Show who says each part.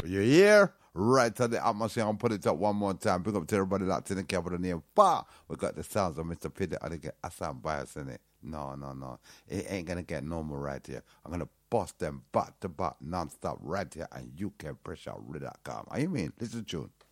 Speaker 1: You hear? Right to the atmosphere. I'm put it up one more time. Big up to everybody locked in the care for the name Far. We got the sounds of Mr. Peter. I didn't get Assam bias in it. No, no, no. It ain't gonna get normal right here. I'm gonna bust them back to back non-stop right here, and you can pressure out.com. Are you mean? Listen to tune.